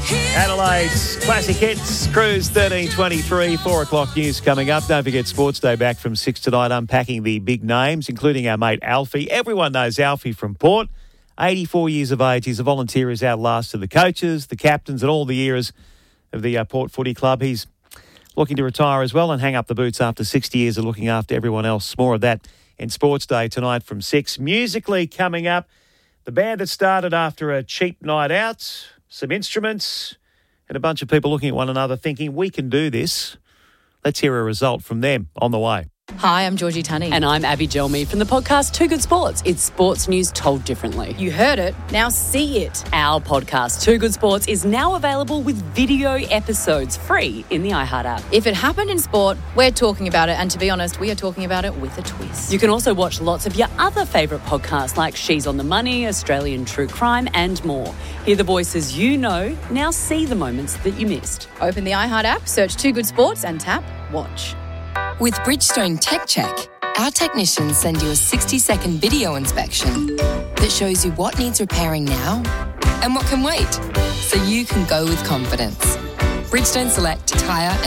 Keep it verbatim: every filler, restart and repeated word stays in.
Adelaide's Classic Hits, Cruise thirteen twenty-three, four o'clock news coming up. Don't forget Sports Day back from six tonight, unpacking the big names, including our mate Alfie. Everyone knows Alfie from Port. eighty-four years of age. He's a volunteer who's outlasted the coaches, the captains and all the eras of the uh, Port Footy Club. He's looking to retire as well and hang up the boots after sixty years of looking after everyone else. More of that in Sports Day tonight from six. Musically coming up, the band that started after a cheap night out, some instruments, and a bunch of people looking at one another thinking, we can do this. Let's hear a result from them on the way. Hi, I'm Georgie Tunney. And I'm Abby Gelmy from the podcast Too Good Sports. It's sports news told differently. You heard it, now see it. Our podcast Too Good Sports is now available with video episodes free in the iHeart app. If it happened in sport, we're talking about it. And to be honest, we are talking about it with a twist. You can also watch lots of your other favourite podcasts like She's on the Money, Australian True Crime and more. Hear the voices you know, now see the moments that you missed. Open the iHeart app, search Too Good Sports and tap Watch. With Bridgestone Tech Check, our technicians send you a sixty-second video inspection that shows you what needs repairing now and what can wait, so you can go with confidence. Bridgestone Select tyre and